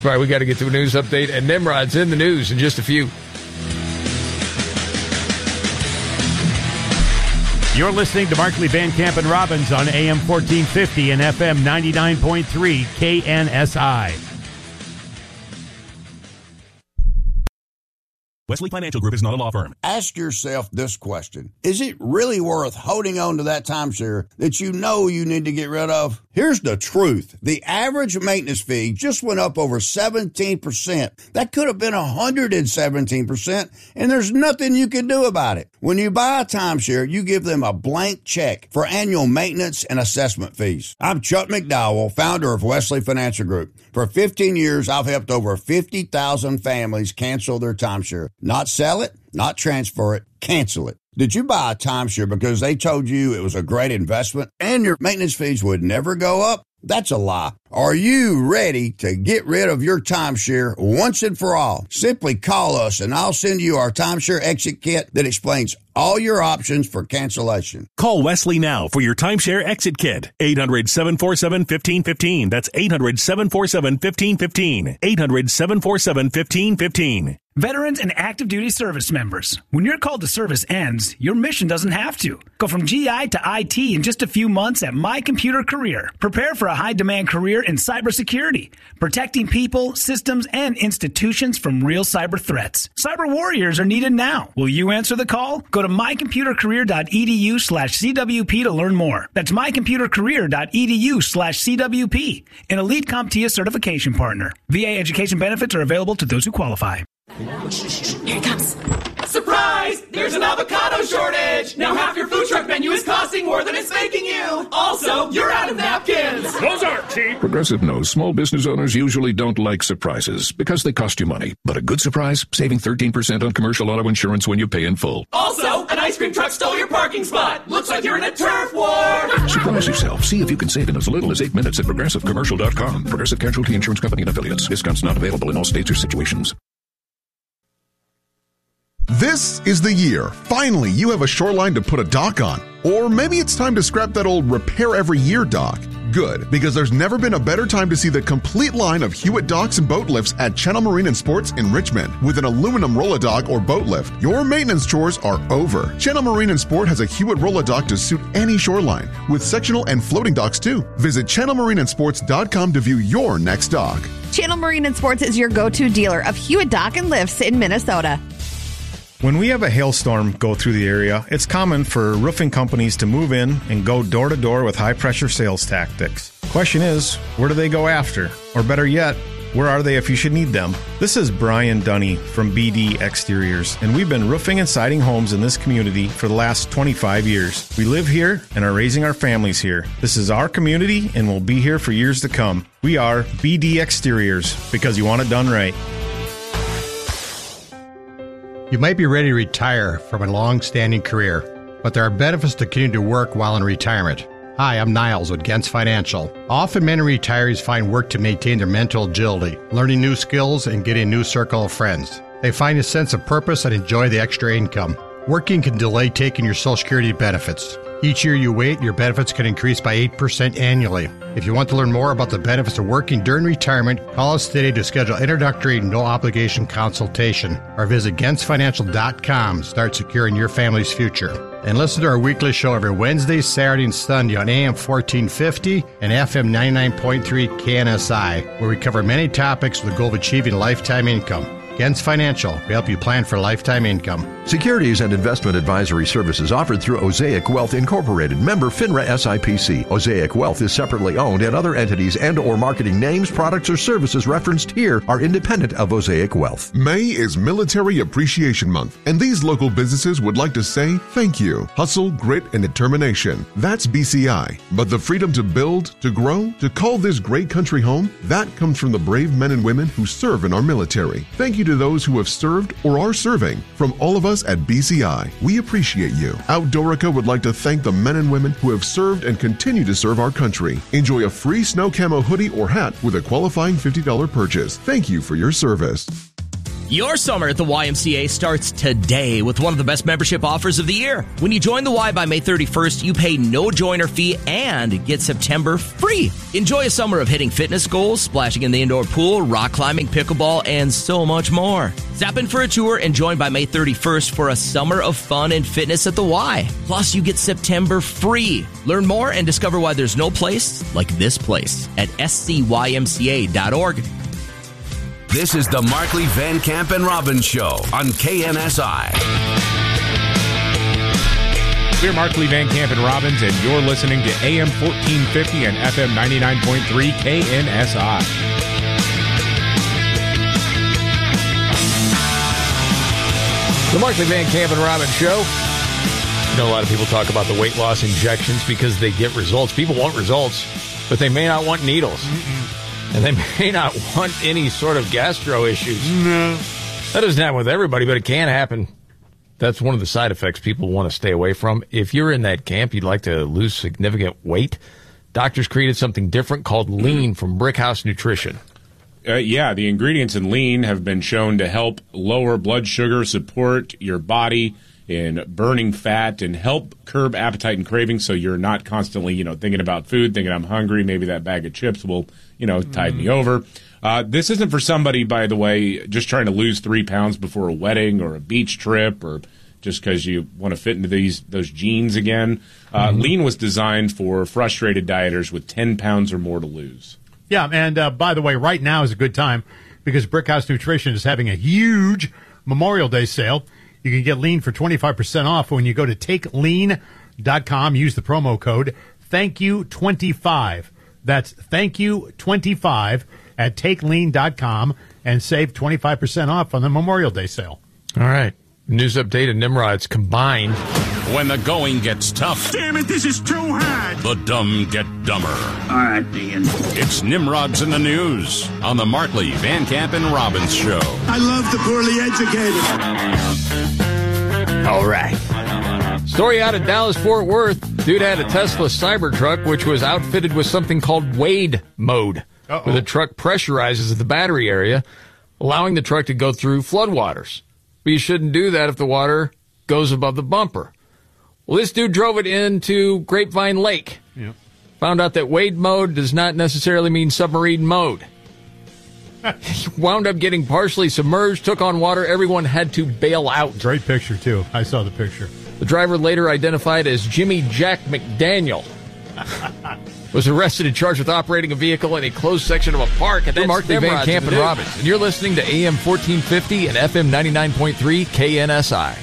All right, we got to get to a news update, and Nimrod's in the news in just a few. You're listening to Markley, Van Camp, and Robbins on AM 1450 and FM 99.3 KNSI. Wesley Financial Group is not a law firm. Ask yourself this question. Is it really worth holding on to that timeshare that you know you need to get rid of? Here's the truth. The average maintenance fee just went up over 17%. That could have been 117%, and there's nothing you can do about it. When you buy a timeshare, you give them a blank check for annual maintenance and assessment fees. I'm Chuck McDowell, founder of Wesley Financial Group. For 15 years, I've helped over 50,000 families cancel their timeshare. Not sell it, not transfer it, cancel it. Did you buy a timeshare because they told you it was a great investment and your maintenance fees would never go up? That's a lie. Are you ready to get rid of your timeshare once and for all? Simply call us and I'll send you our timeshare exit kit that explains all your options for cancellation. Call Wesley now for your timeshare exit kit. 800-747-1515. That's 800-747-1515. 800-747-1515. Veterans and active duty service members, when your call to service ends, your mission doesn't have to. Go from GI to IT in just a few months at My Computer Career. Prepare for a high-demand career in cybersecurity, protecting people, systems, and institutions from real cyber threats. Cyber warriors are needed now. Will you answer the call? Go to mycomputercareer.edu/CWP to learn more. That's mycomputercareer.edu/CWP, an Elite CompTIA certification partner. VA education benefits are available to those who qualify. Here it comes. Surprise! There's an avocado shortage! Now half your food truck menu is costing more than it's making you! Also, you're out of napkins! Those aren't cheap! Progressive knows small business owners usually don't like surprises because they cost you money. But a good surprise? Saving 13% on commercial auto insurance when you pay in full. Also, an ice cream truck stole your parking spot! Looks like you're in a turf war! Surprise yourself. See if you can save in as little as 8 minutes at ProgressiveCommercial.com. Progressive Casualty Insurance Company and Affiliates. Discounts not available in all states or situations. This is the year. Finally, you have a shoreline to put a dock on. Or maybe it's time to scrap that old repair every year dock. Good, because there's never been a better time to see the complete line of Hewitt docks and boat lifts at Channel Marine and Sports in Richmond. With an aluminum roll-a-dock or boat lift, your maintenance chores are over. Channel Marine and Sport has a Hewitt roll-a-dock to suit any shoreline, with sectional and floating docks too. Visit channelmarineandsports.com to view your next dock. Channel Marine and Sports is your go-to dealer of Hewitt dock and lifts in Minnesota. When we have a hailstorm go through the area, it's common for roofing companies to move in and go door to door with high-pressure sales tactics. Question is, where do they go after? Or better yet, where are they if you should need them? This is Brian Dunny from BD Exteriors, and we've been roofing and siding homes in this community for the last 25 years. We live here and are raising our families here. This is our community and will be here for years to come. We are BD Exteriors, because you want it done right. You might be ready to retire from a long-standing career, but there are benefits to continue to work while in retirement. Hi, I'm Niles with Gens Financial. Often many retirees find work to maintain their mental agility, learning new skills, and getting a new circle of friends. They find a sense of purpose and enjoy the extra income. Working can delay taking your Social Security benefits. Each year you wait, your benefits can increase by 8% annually. If you want to learn more about the benefits of working during retirement, call us today to schedule introductory no-obligation consultation or visit GensFinancial.com. Start securing your family's future. And listen to our weekly show every Wednesday, Saturday, and Sunday on AM 1450 and FM 99.3 KNSI, where we cover many topics with the goal of achieving lifetime income. Gens Financial, we help you plan for lifetime income. Securities and investment advisory services offered through Osaic Wealth Incorporated, member FINRA SIPC. Osaic Wealth is separately owned, and other entities and or marketing names, products, or services referenced here are independent of Osaic Wealth. May is Military Appreciation Month, and these local businesses would like to say thank you. Hustle, grit, and determination. That's BCI. But the freedom to build, to grow, to call this great country home, that comes from the brave men and women who serve in our military. Thank you to those who have served or are serving. From all of us at BCI, we appreciate you. Outdoorica would like to thank the men and women who have served and continue to serve our country. Enjoy a free snow camo hoodie or hat with a qualifying $50 purchase. Thank you for your service. Your summer at the YMCA starts today with one of the best membership offers of the year. When you join the Y by May 31st, you pay no joiner fee and get September free. Enjoy a summer of hitting fitness goals, splashing in the indoor pool, rock climbing, pickleball, and so much more. Zap in for a tour and join by May 31st for a summer of fun and fitness at the Y. Plus, you get September free. Learn more and discover why there's no place like this place at scymca.org. This is the Markley, Van Camp, and Robbins Show on KNSI. We're Markley, Van Camp, and Robbins, and you're listening to AM 1450 and FM 99.3 KNSI. The Markley, Van Camp, and Robbins Show. You know, a lot of people talk about the weight loss injections because they get results. People want results, but they may not want needles. And they may not want any sort of gastro issues. No. That doesn't happen with everybody, but it can happen. That's one of the side effects people want to stay away from. If you're in that camp, you'd like to lose significant weight, doctors created something different called Lean from Brickhouse Nutrition. Yeah, the ingredients in Lean have been shown to help lower blood sugar, support your body in burning fat, and help curb appetite and cravings so you're not constantly, thinking about food, thinking I'm hungry, maybe that bag of chips will, tide me over. This isn't for somebody, by the way, just trying to lose 3 pounds before a wedding or a beach trip or just because you want to fit into those jeans again. Lean was designed for frustrated dieters with 10 pounds or more to lose. Yeah, and by the way, right now is a good time because Brickhouse Nutrition is having a huge Memorial Day sale. You can get Lean for 25% off when you go to takelean.com. Use the promo code ThankYou25. That's ThankYou25 at takelean.com and save 25% off on the Memorial Day sale. All right. News update and Nimrods combined. When the going gets tough. Damn it, this is too hard. The dumb get dumber. All right, Dean. It's Nimrods in the News on the Markley, Van Camp, and Robbins Show. I love the poorly educated. All right. Story out of Dallas-Fort Worth. Dude had a Tesla Cybertruck, which was outfitted with something called Wade mode, where the truck pressurizes at the battery area, allowing the truck to go through floodwaters. But you shouldn't do that if the water goes above the bumper. Well, this dude drove it into Grapevine Lake. Yep. Found out that Wade mode does not necessarily mean submarine mode. He wound up getting partially submerged, took on water. Everyone had to bail out. Great picture, too. I saw the picture. The driver, later identified as Jimmy Jack McDaniel, was arrested and charged with operating a vehicle in a closed section of a park. And that's Markley, Van Camp, and Robbins. And you're listening to AM 1450 and FM 99.3 KNSI.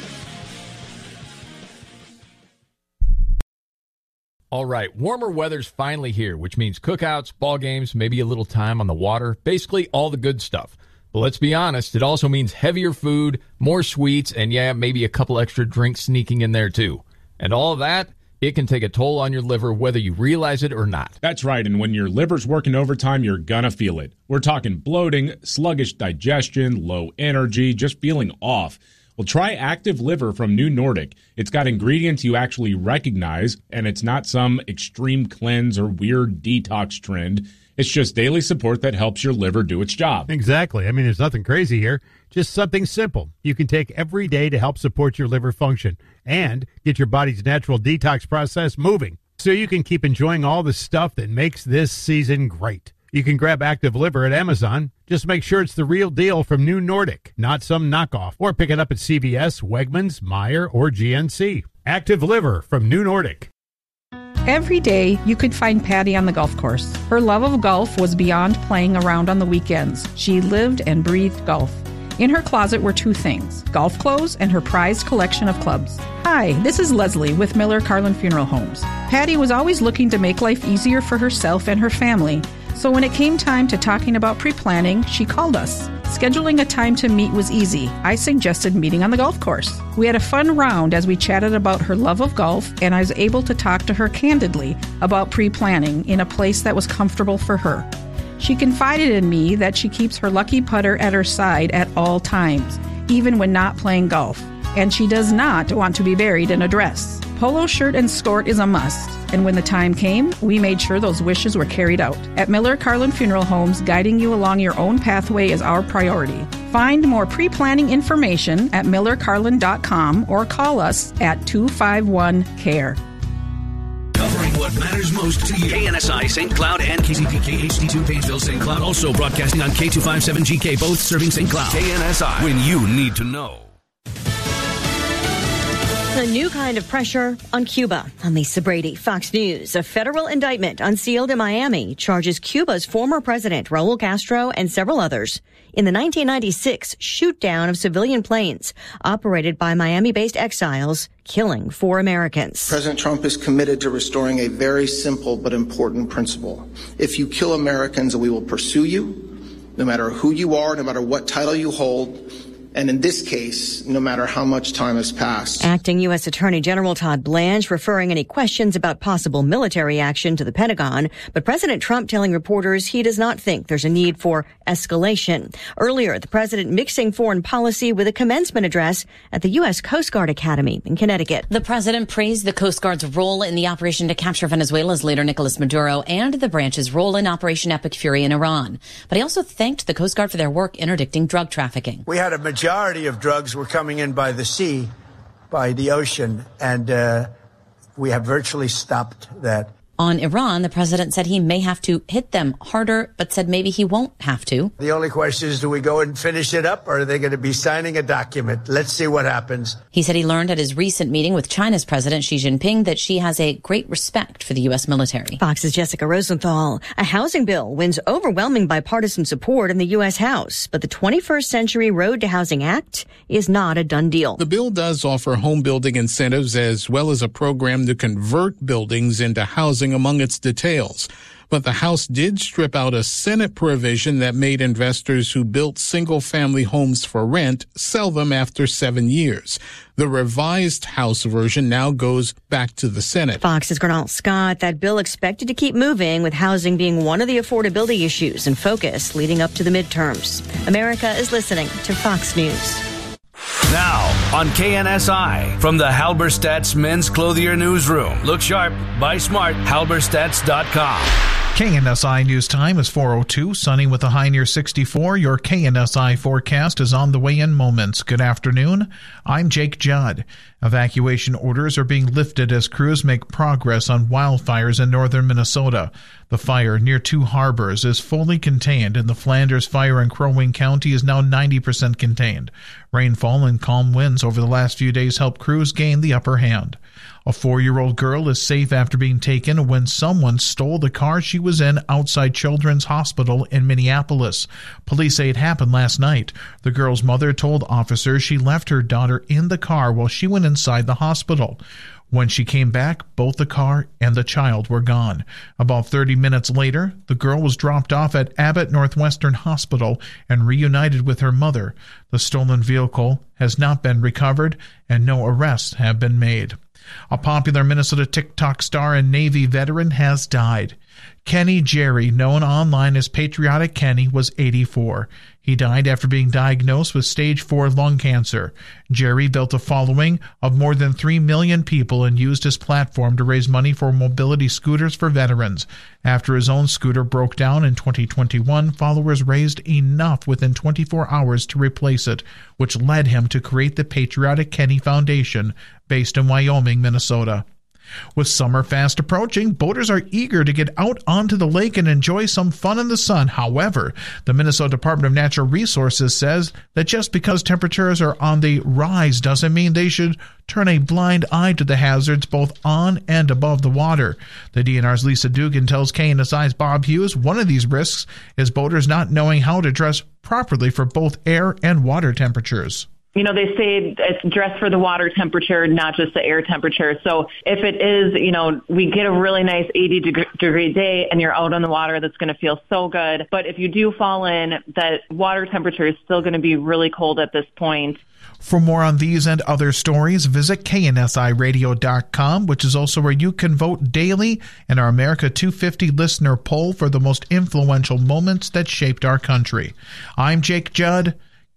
All right, warmer weather's finally here, which means cookouts, ball games, maybe a little time on the water, basically all the good stuff. But let's be honest, it also means heavier food, more sweets, and yeah, maybe a couple extra drinks sneaking in there too. And all of that, it can take a toll on your liver whether you realize it or not. That's right, and when your liver's working overtime, you're gonna feel it. We're talking bloating, sluggish digestion, low energy, just feeling off. Well, try Active Liver from New Nordic. It's got ingredients you actually recognize, and it's not some extreme cleanse or weird detox trend. It's just daily support that helps your liver do its job. Exactly. I mean, there's nothing crazy here. Just something simple you can take every day to help support your liver function and get your body's natural detox process moving so you can keep enjoying all the stuff that makes this season great. You can grab Active Liver at Amazon. Just make sure it's the real deal from New Nordic, not some knockoff. Or pick it up at CVS, Wegmans, Meijer, or GNC. Active Liver from New Nordic. Every day, you could find Patty on the golf course. Her love of golf was beyond playing around on the weekends. She lived and breathed golf. In her closet were two things, golf clothes and her prized collection of clubs. Hi, this is Leslie with Miller Carlin Funeral Homes. Patty was always looking to make life easier for herself and her family. So when it came time to talking about pre-planning, she called us. Scheduling a time to meet was easy. I suggested meeting on the golf course. We had a fun round as we chatted about her love of golf, and I was able to talk to her candidly about pre-planning in a place that was comfortable for her. She confided in me that she keeps her lucky putter at her side at all times, even when not playing golf. And she does not want to be buried in a dress. Polo shirt and skirt is a must. And when the time came, we made sure those wishes were carried out. At Miller Carlin Funeral Homes, guiding you along your own pathway is our priority. Find more pre-planning information at millercarlin.com or call us at 251-CARE. Covering what matters most to you. KNSI St. Cloud and KZPK HD2 Painesville St. Cloud. Also broadcasting on K257GK, both serving St. Cloud. KNSI, when you need to know. A new kind of pressure on Cuba. I'm Lisa Brady, Fox News. A federal indictment unsealed in Miami charges Cuba's former president, Raul Castro, and several others in the 1996 shoot-down of civilian planes operated by Miami-based exiles, killing 4 Americans. President Trump is committed to restoring a very simple but important principle. If you kill Americans, we will pursue you, no matter who you are, no matter what title you hold, and in this case, no matter how much time has passed. Acting U.S. Attorney General Todd Blanche referring any questions about possible military action to the Pentagon, but President Trump telling reporters he does not think there's a need for escalation. Earlier, the president mixing foreign policy with a commencement address at the U.S. Coast Guard Academy in Connecticut. The president praised the Coast Guard's role in the operation to capture Venezuela's leader Nicolas Maduro and the branch's role in Operation Epic Fury in Iran. But he also thanked the Coast Guard for their work interdicting drug trafficking. We had a majority of drugs were coming in by the sea, by the ocean, and we have virtually stopped that. On Iran, the president said he may have to hit them harder, but said maybe he won't have to. The only question is, do we go and finish it up, or are they going to be signing a document? Let's see what happens. He said he learned at his recent meeting with China's President Xi Jinping that she has a great respect for the U.S. military. Fox's Jessica Rosenthal. A housing bill wins overwhelming bipartisan support in the U.S. House, but the 21st Century Road to Housing Act is not a done deal. The bill does offer home building incentives as well as a program to convert buildings into housing among its details. But the House did strip out a Senate provision that made investors who built single-family homes for rent sell them after 7 years. The revised House version now goes back to the Senate. Fox's Gernal Scott. That bill expected to keep moving, with housing being one of the affordability issues in focus leading up to the midterms. America is listening to Fox News. Now on KNSI, from the Halberstadt's Men's Clothier Newsroom. Look sharp, buy smart, halberstadt.com. KNSI News Time is 4:02, sunny with a high near 64. Your KNSI forecast is on the way in moments. Good afternoon. I'm Jake Judd. Evacuation orders are being lifted as crews make progress on wildfires in northern Minnesota. The fire near two harbors is fully contained, and the Flanders fire in Crow Wing County is now 90% contained. Rainfall and calm winds over the last few days helped crews gain the upper hand. A 4-year-old girl is safe after being taken when someone stole the car she was in outside Children's Hospital in Minneapolis. Police say it happened last night. The girl's mother told officers she left her daughter in the car while she went inside the hospital. When she came back, both the car and the child were gone. About 30 minutes later, the girl was dropped off at Abbott Northwestern Hospital and reunited with her mother. The stolen vehicle has not been recovered and no arrests have been made. A popular Minnesota TikTok star and Navy veteran has died. Kenny Jerry, known online as Patriotic Kenny, was 84. He died after being diagnosed with stage 4 lung cancer. Jerry built a following of more than 3 million people and used his platform to raise money for mobility scooters for veterans. After his own scooter broke down in 2021, followers raised enough within 24 hours to replace it, which led him to create the Patriotic Kenny Foundation, based in Wyoming, Minnesota. With summer fast approaching, boaters are eager to get out onto the lake and enjoy some fun in the sun. However, the Minnesota Department of Natural Resources says that just because temperatures are on the rise doesn't mean they should turn a blind eye to the hazards both on and above the water. The DNR's Lisa Dugan tells KNSI's Bob Hughes one of these risks is boaters not knowing how to dress properly for both air and water temperatures. You know, they say it's dress for the water temperature, not just the air temperature. So if it is, you know, we get a really nice 80-degree day and you're out on the water, that's going to feel so good. But if you do fall in, that water temperature is still going to be really cold at this point. For more on these and other stories, visit KNSIRadio.com, which is also where you can vote daily in our America 250 listener poll for the most influential moments that shaped our country. I'm Jake Judd,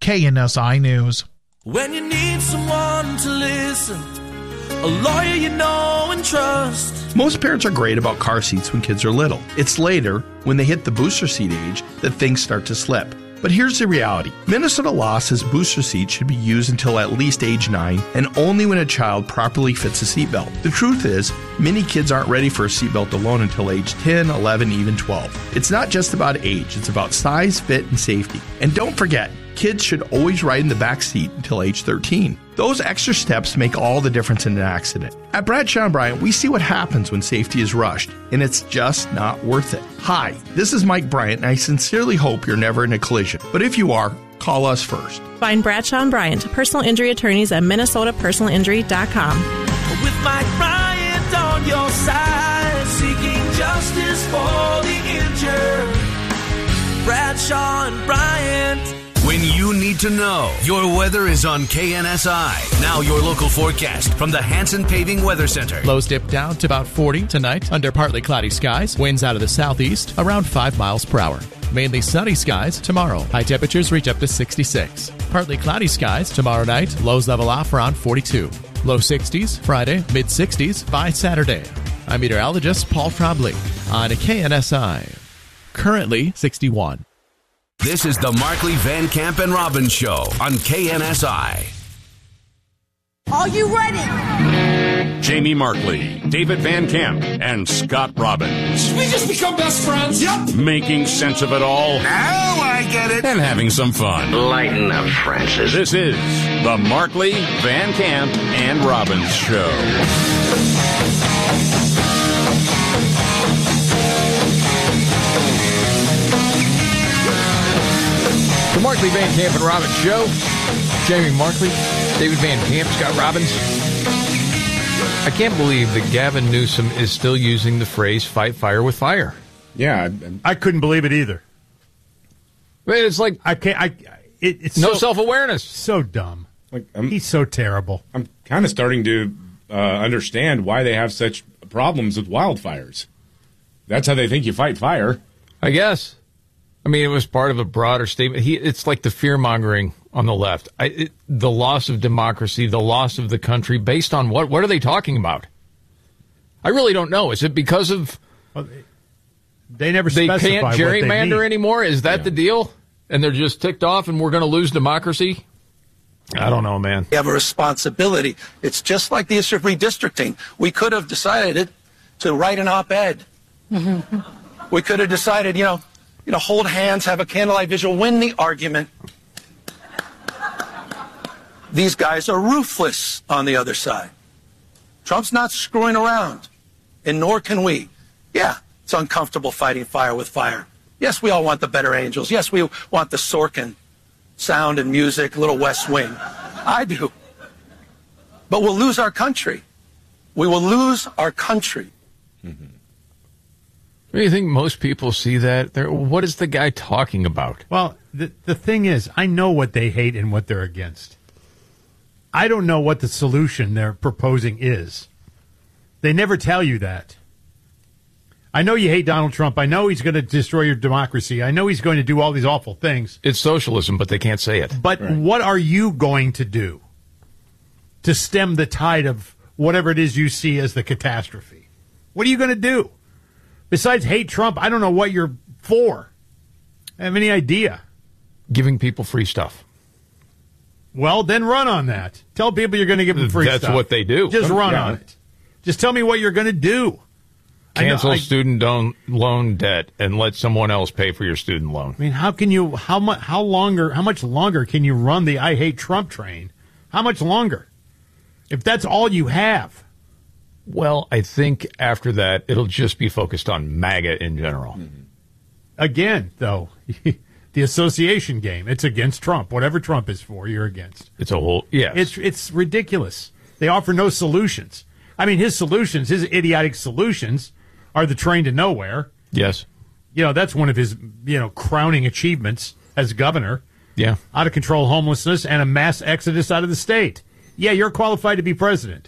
KNSI News. When you need someone to listen, a lawyer you know and trust. Most parents are great about car seats when kids are little. It's later, when they hit the booster seat age, that things start to slip. But here's the reality. Minnesota law says booster seats should be used until at least age 9 and only when a child properly fits a seatbelt. The truth is, many kids aren't ready for a seatbelt alone until age 10, 11, even 12. It's not just about age, it's about size, fit, and safety. And don't forget, kids should always ride in the back seat until age 13. Those extra steps make all the difference in an accident. At Bradshaw & Bryant, we see what happens when safety is rushed, and it's just not worth it. Hi, this is Mike Bryant, and I sincerely hope you're never in a collision. But if you are, call us first. Find Bradshaw & Bryant, personal injury attorneys at minnesotapersonalinjury.com. With Mike Bryant on your side, seeking justice for the injured. Bradshaw & Bryant. When you need to know, your weather is on KNSI. Now your local forecast from the Hanson Paving Weather Center. Lows dip down to about 40 tonight under partly cloudy skies. Winds out of the southeast around 5 miles per hour. Mainly sunny skies tomorrow. High temperatures reach up to 66. Partly cloudy skies tomorrow night. Lows level off around 42. Low 60s Friday, mid 60s by Saturday. I'm meteorologist Paul Trombley on KNSI. Currently 61. This is the Markley, Van Camp, and Robbins Show on KNSI. Are you ready? Jamie Markley, David Van Camp, and Scott Robbins. We just become best friends. Yep. Making sense of it all. Now I get it. And having some fun. Lighten up, Francis. This is the Markley, Van Camp, and Robbins Show. The Markley, Van Camp, and Robbins Show. Jamie Markley, David Van Camp, Scott Robbins. I can't believe that Gavin Newsom is still using the phrase "fight fire with fire." Yeah, I couldn't believe it either. It's like it's no so, self-awareness. So dumb. He's so terrible. I'm kind of starting to understand why they have such problems with wildfires. That's how they think you fight fire. I guess. I mean, it was part of a broader statement. It's like the fear-mongering on the left. The loss of democracy, the loss of the country, based on what? What are they talking about? I really don't know. Is it because of... They never they specify can't what they gerrymander mean. anymore? Is that the deal? And they're just ticked off and we're going to lose democracy? I don't know, man. We have a responsibility. It's just like the issue of redistricting. We could have decided to write an op-ed. We could have decided, hold hands, have a candlelight vigil, win the argument. These guys are ruthless on the other side. Trump's not screwing around, and nor can we. Yeah, it's uncomfortable fighting fire with fire. Yes, we all want the better angels. Yes, we want the Sorkin sound and music, little West Wing. I do. But we'll lose our country. We will lose our country. Mm-hmm. Do you think most people see that? What is the guy talking about? Well, the thing is, I know what they hate and what they're against. I don't know what the solution they're proposing is. They never tell you that. I know you hate Donald Trump. I know he's going to destroy your democracy. I know he's going to do all these awful things. It's socialism, but they can't say it. But what are you going to do to stem the tide of whatever it is you see as the catastrophe? What are you going to do? Besides hate Trump, I don't know what you're for. I have any idea. Giving people free stuff. Well, then run on that. Tell people you're going to give them free stuff. That's what they do. Just run on it. Just tell me what you're going to do. Cancel student loan debt and let someone else pay for your student loan. I mean, how much longer can you run the I hate Trump train? How much longer? If that's all you have. Well, I think after that, it'll just be focused on MAGA in general. Mm-hmm. Again, though, the association game, it's against Trump. Whatever Trump is for, you're against. It's a whole, yes. It's ridiculous. They offer no solutions. I mean, his idiotic solutions are the train to nowhere. Yes. That's one of his, crowning achievements as governor. Yeah. Out of control homelessness and a mass exodus out of the state. Yeah, you're qualified to be president.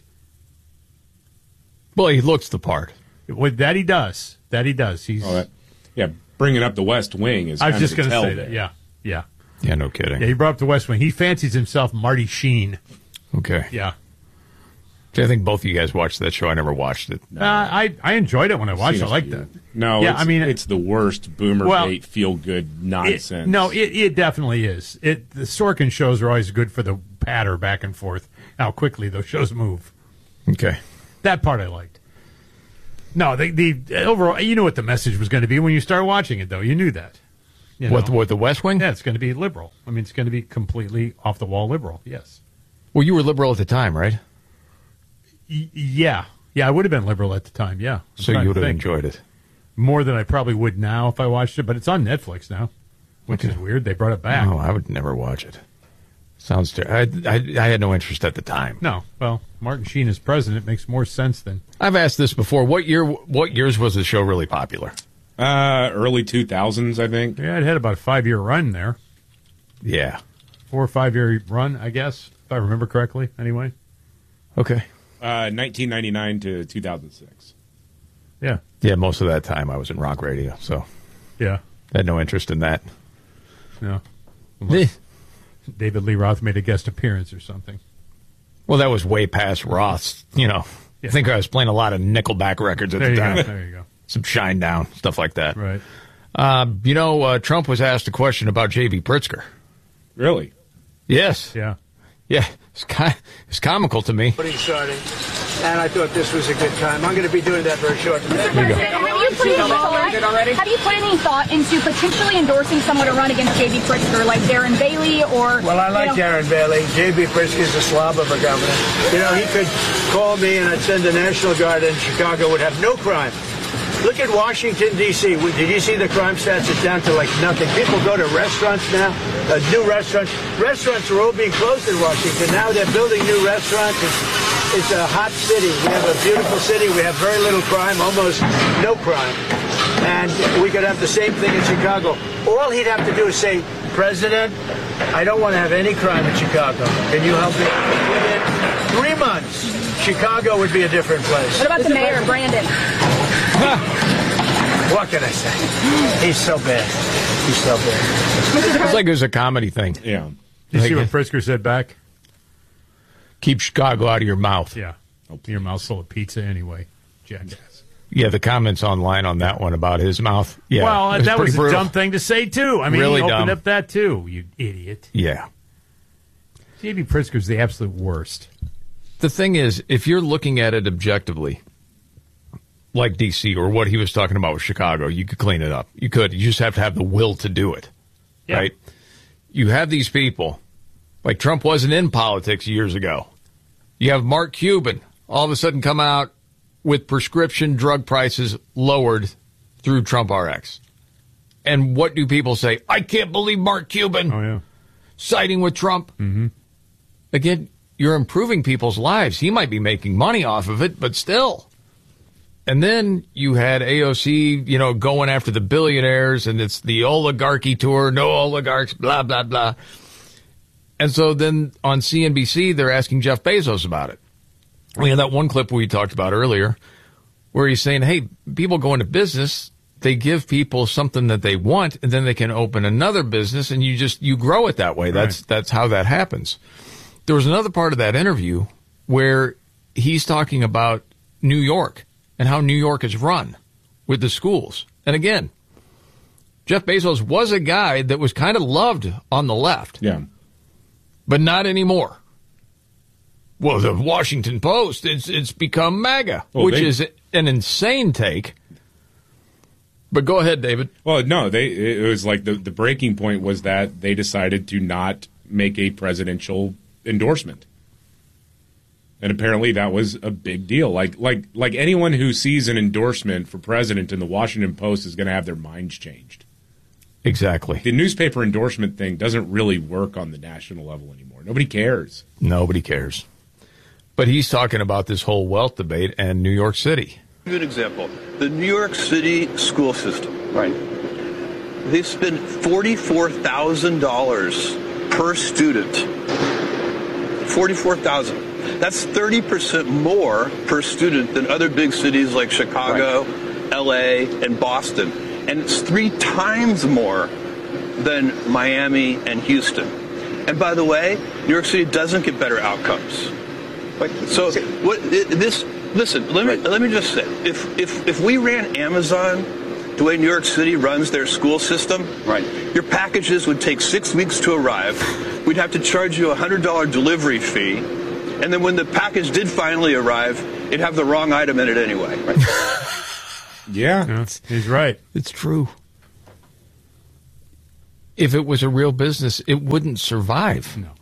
Well, he looks the part. That he does. He's bringing up the West Wing is. I was just going to say that. Yeah. Yeah, no kidding. Yeah, he brought up the West Wing. He fancies himself Marty Sheen. Okay. Yeah. I think both of you guys watched that show. I never watched it. I enjoyed it when I watched it. I liked that. No, yeah, it's the worst boomer bait, feel-good nonsense. It definitely is. The Sorkin shows are always good for the patter back and forth, how quickly those shows move. Okay. That part I liked. No, the overall, you knew what the message was going to be when you started watching it, though. You knew that. What, the West Wing? Yeah, it's going to be liberal. I mean, it's going to be completely off-the-wall liberal, yes. Well, you were liberal at the time, right? Yeah. Yeah, I would have been liberal at the time, yeah. So you would have enjoyed it. More than I probably would now if I watched it, but it's on Netflix now, which is weird. They brought it back. Oh, I would never watch it. Sounds terrible. I had no interest at the time. No. Well, Martin Sheen as president makes more sense than... I've asked this before. What years was the show really popular? Early 2000s, I think. Yeah, it had about a 5-year run there. Yeah. 4 or 5 year run, I guess, if I remember correctly, anyway. Okay. 1999 to 2006. Yeah. Yeah, most of that time I was in rock radio, so... Yeah. I had no interest in that. No. David Lee Roth made a guest appearance or something. Well, that was way past Roth's, I think I was playing a lot of Nickelback records at the time. There you go. Some Shinedown, stuff like that. Right. Trump was asked a question about J.B. Pritzker. Really? Yes. Yeah. Yeah. It's comical to me. Starting, and I thought this was a good time. I'm going to be doing that very shortly. Have you put any thought into potentially endorsing someone to run against J.B. Pritzker, like Darren Bailey or... Well, I like Darren Bailey. J.B. Pritzker's a slob of a governor. He could call me and I'd send the National Guard and Chicago would have no crime. Look at Washington, D.C. Did you see the crime stats? It's down to like nothing. People go to restaurants now, new restaurants. Restaurants are all being closed in Washington. Now they're building new restaurants. It's a hot city. We have a beautiful city. We have very little crime, almost no crime. And we could have the same thing in Chicago. All he'd have to do is say, President, I don't want to have any crime in Chicago. Can you help me? Within 3 months, Chicago would be a different place. What about the mayor, Brandon? What can I say? He's so bad. He's so bad. It's like it was a comedy thing. Yeah. Did you see what Pritzker said back? Keep Chicago out of your mouth. Yeah. Your mouth's full of pizza anyway, jackass. Yeah, the comments online on that one about his mouth. Yeah, well, that was a dumb thing to say, too. I mean, really he opened dumb. up that, too, you idiot. Yeah. J.B. Pritzker's the absolute worst. The thing is, if you're looking at it objectively, like D.C. or what he was talking about with Chicago, you could clean it up. You could. You just have to have the will to do it, right? You have these people, like Trump wasn't in politics years ago. You have Mark Cuban all of a sudden come out with prescription drug prices lowered through Trump RX. And what do people say? I can't believe Mark Cuban siding with Trump. Mm-hmm. Again, you're improving people's lives. He might be making money off of it, but still. And then you had AOC, going after the billionaires, and it's the oligarchy tour, no oligarchs, blah, blah, blah. And so then on CNBC, they're asking Jeff Bezos about it. We had that one clip we talked about earlier where he's saying, hey, people go into business, they give people something that they want, and then they can open another business, and you grow it that way. Right. That's how that happens. There was another part of that interview where he's talking about New York and how New York is run with the schools. And again, Jeff Bezos was a guy that was kind of loved on the left. Yeah. But not anymore. Well, the Washington Post, it's become MAGA, which is an insane take. But go ahead, David. Well, no, it was like the breaking point was that they decided to not make a presidential endorsement. And apparently that was a big deal. Like anyone who sees an endorsement for president in the Washington Post is going to have their minds changed. Exactly. The newspaper endorsement thing doesn't really work on the national level anymore. Nobody cares. Nobody cares. But he's talking about this whole wealth debate and New York City. Good example. The New York City school system. Right. They spend $44,000 per student. $44,000. That's 30% more per student than other big cities like Chicago, LA, and Boston. And it's 3 times more than Miami and Houston. And by the way, New York City doesn't get better outcomes. So listen, let me just say, if we ran Amazon the way New York City runs their school system, your packages would take 6 weeks to arrive. We'd have to charge you a $100 delivery fee, and then when the package did finally arrive, it'd have the wrong item in it anyway. Yeah, he's right. It's true. If it was a real business, it wouldn't survive. No.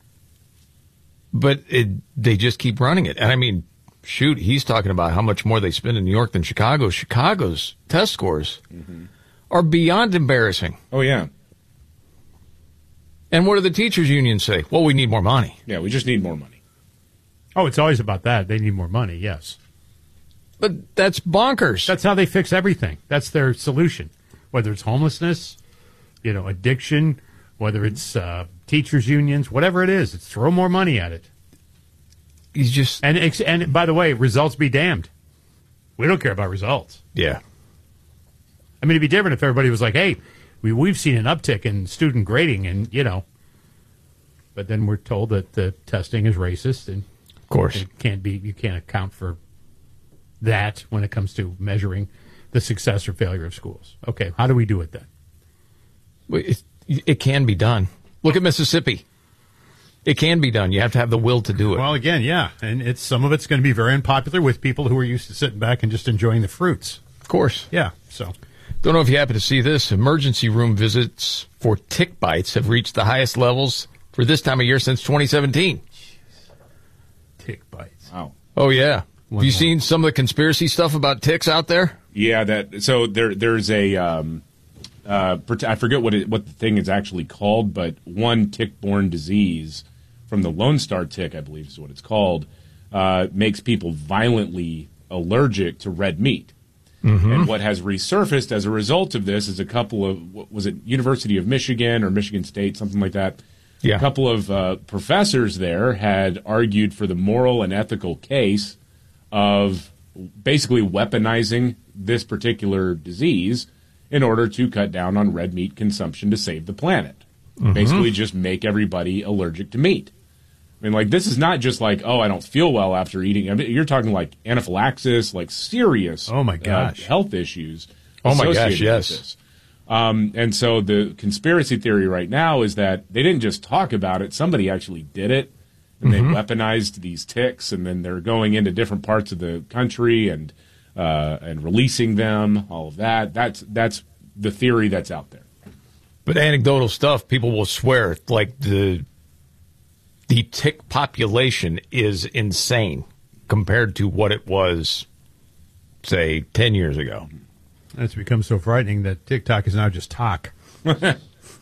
But they just keep running it. And I mean, shoot, he's talking about how much more they spend in New York than Chicago. Chicago's test scores are beyond embarrassing. Oh, yeah. And what do the teachers' unions say? Well, we need more money. Yeah, we just need more money. Oh, it's always about that. They need more money, yes. But that's bonkers. That's how they fix everything. That's their solution. Whether it's homelessness, addiction, whether it's teachers' unions, whatever it is, it's throw more money at it. He's just... And by the way, results be damned. We don't care about results. Yeah. I mean, it'd be different if everybody was like, hey, we've seen an uptick in student grading, and, but then we're told that the testing is racist, and of course you can't account for that when it comes to measuring the success or failure of schools. Okay, how do we do it then? It can be done. Look at Mississippi. It can be done. You have to have the will to do it. Well, again, yeah, and some of it's going to be very unpopular with people who are used to sitting back and just enjoying the fruits. Of course. Yeah, so. Don't know if you happen to see this. Emergency room visits for tick bites have reached the highest levels for this time of year since 2017. Tick bites. Wow. Oh, yeah. Have you seen some of the conspiracy stuff about ticks out there? Yeah, there's a I forget what the thing is actually called, but one tick-borne disease from the Lone Star tick, I believe is what it's called, makes people violently allergic to red meat. Mm-hmm. And what has resurfaced as a result of this is a couple of, what was it, University of Michigan or Michigan State, something like that. Yeah. A couple of professors there had argued for the moral and ethical case of basically weaponizing this particular disease in order to cut down on red meat consumption to save the planet. Mm-hmm. Basically just make everybody allergic to meat. I mean, like, this is not just like, oh, I don't feel well after eating. I mean, you're talking like anaphylaxis, like serious health issues. Oh, my gosh, yes. This. And so the conspiracy theory right now is that they didn't just talk about it. Somebody actually did it, and they weaponized these ticks, and then they're going into different parts of the country and releasing them, all of that. That's the theory that's out there. But anecdotal stuff, people will swear, like the tick population is insane compared to what it was, say, 10 years ago. It's become so frightening that TikTok is now just talk. The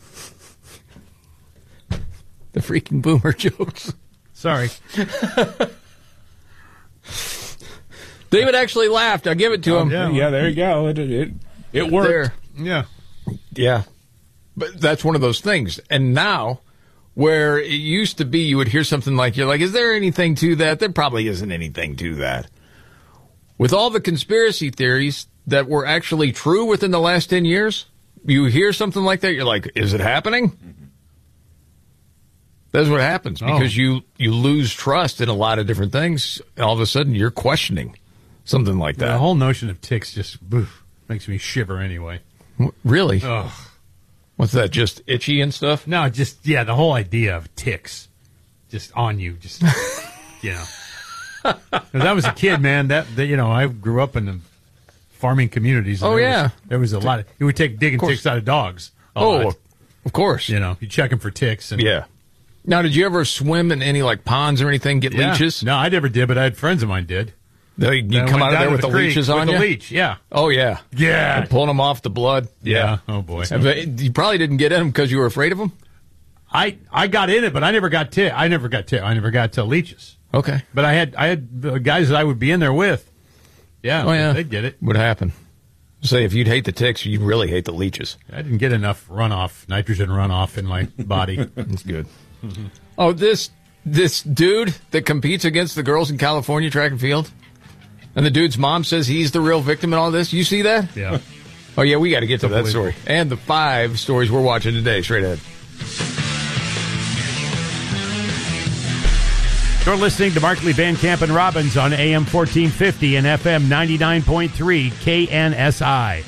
freaking boomer jokes. Sorry. David actually laughed. I'll give it to him. Yeah, there you go. It worked. There. Yeah. Yeah. But that's one of those things. And now, where it used to be you would hear something like, you're like, is there anything to that? There probably isn't anything to that. With all the conspiracy theories that were actually true within the last 10 years, you hear something like that, you're like, is it happening? Mm-hmm. That's what happens because you lose trust in a lot of different things. And all of a sudden, you're questioning something like that. The whole notion of ticks just makes me shiver anyway. Really? Ugh. What's that, just itchy and stuff? No, just, the whole idea of ticks just on you, just, Because I was a kid, man, I grew up in the farming communities. And there was a lot of, you would take digging ticks out of dogs. Of course. You check them for ticks. And, yeah. Now, did you ever swim in any, like, ponds or anything, get leeches? No, I never did, but I had friends of mine did. You come out of there with the leeches on you? With the leech, yeah. Oh, yeah. Yeah. And pulling them off the blood? Yeah. Oh, boy. You probably didn't get in them because you were afraid of them? I got in it, but I never got I never got leeches. Okay. But I had guys that I would be in there with. Yeah. They'd get it. Would happen. Say, if you'd hate the ticks, you'd really hate the leeches. I didn't get enough nitrogen runoff in my body. That's good. Mm-hmm. Oh, this dude that competes against the girls in California track and field, and the dude's mom says he's the real victim in all this. You see that? Yeah. Oh, yeah, we got to get to that story. And the 5 stories we're watching today, straight ahead. You're listening to Markley, Van Camp, and Robbins on AM 1450 and FM 99.3 KNSI.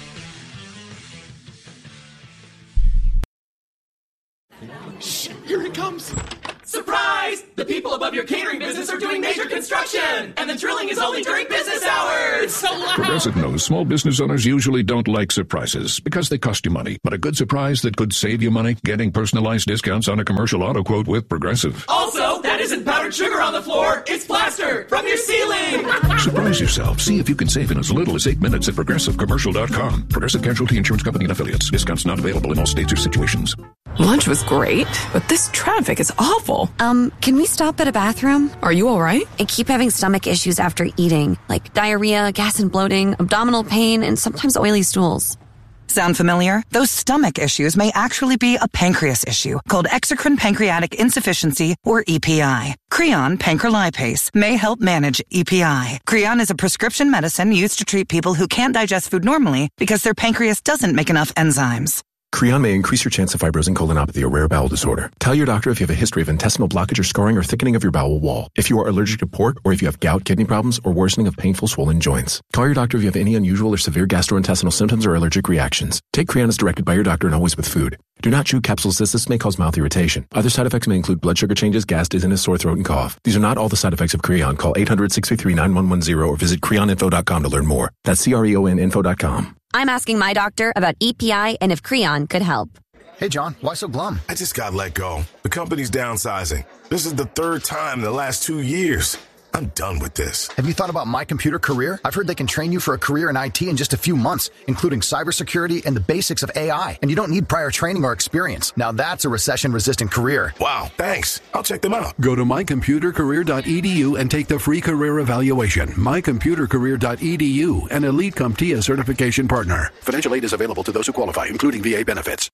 Shh, here it comes. Surprise! The people above your catering business are doing major construction, and the drilling is only during business hours. It's so loud. Progressive knows small business owners usually don't like surprises because they cost you money. But a good surprise that could save you money, getting personalized discounts on a commercial auto quote with Progressive. Also, that isn't powdered sugar on the floor. It's plaster from your ceiling. Surprise yourself. See if you can save in as little as 8 minutes at ProgressiveCommercial.com. Progressive Casualty Insurance Company and Affiliates. Discounts not available in all states or situations. Lunch was great, but this traffic is awful. Can we stop at a bathroom? Are you all right? I keep having stomach issues after eating, like diarrhea, gas and bloating, abdominal pain, and sometimes oily stools. Sound familiar? Those stomach issues may actually be a pancreas issue called exocrine pancreatic insufficiency, or EPI. Creon pancrelipase may help manage EPI. Creon is a prescription medicine used to treat people who can't digest food normally because their pancreas doesn't make enough enzymes. Creon may increase your chance of fibrosing colonopathy, a rare bowel disorder. Tell your doctor if you have a history of intestinal blockage or scarring or thickening of your bowel wall, if you are allergic to pork, or if you have gout, kidney problems, or worsening of painful swollen joints. Call your doctor if you have any unusual or severe gastrointestinal symptoms or allergic reactions. Take Creon as directed by your doctor and always with food. Do not chew capsules as this may cause mouth irritation. Other side effects may include blood sugar changes, gas, dizziness, sore throat, and cough. These are not all the side effects of Creon. Call 800-633-9110 or visit creoninfo.com to learn more. That's CREONinfo.com. I'm asking my doctor about EPI and if Creon could help. Hey, John, why so glum? I just got let go. The company's downsizing. This is the third time in the last 2 years. I'm done with this. Have you thought about My Computer Career? I've heard they can train you for a career in IT in just a few months, including cybersecurity and the basics of AI. And you don't need prior training or experience. Now that's a recession-resistant career. Wow, thanks. I'll check them out. Go to mycomputercareer.edu and take the free career evaluation. mycomputercareer.edu, an Elite CompTIA certification partner. Financial aid is available to those who qualify, including VA benefits.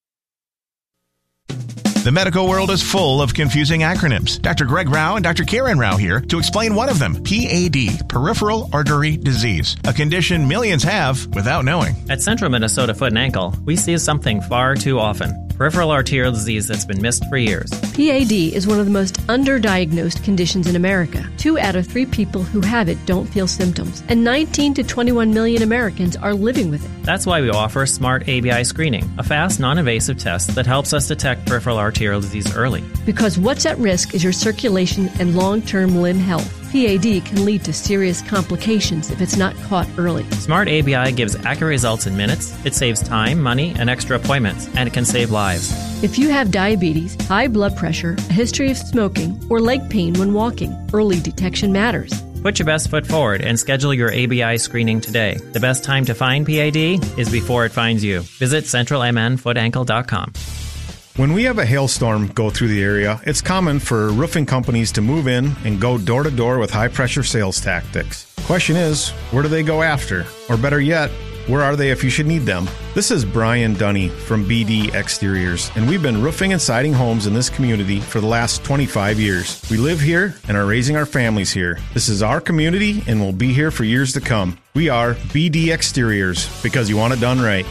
The medical world is full of confusing acronyms. Dr. Greg Rao and Dr. Karen Rao here to explain one of them, PAD, peripheral artery disease, a condition millions have without knowing. At Central Minnesota Foot and Ankle, we see something far too often. Peripheral arterial disease that's been missed for years. PAD is one of the most underdiagnosed conditions in America. 2 out of 3 people who have it don't feel symptoms, and 19 to 21 million Americans are living with it. That's why we offer Smart ABI screening, a fast, non-invasive test that helps us detect peripheral arterial disease early. Because what's at risk is your circulation and long-term limb health. PAD can lead to serious complications if it's not caught early. Smart ABI gives accurate results in minutes. It saves time, money, and extra appointments, and it can save lives. If you have diabetes, high blood pressure, a history of smoking, or leg pain when walking, early detection matters. Put your best foot forward and schedule your ABI screening today. The best time to find PAD is before it finds you. Visit centralmnfootankle.com. When we have a hailstorm go through the area, it's common for roofing companies to move in and go door to door with high-pressure sales tactics. Question is, where do they go after? Or better yet, where are they if you should need them? This is Brian Dunny from BD Exteriors, and we've been roofing and siding homes in this community for the last 25 years. We live here and are raising our families here. This is our community and will be here for years to come. We are BD Exteriors, because you want it done right.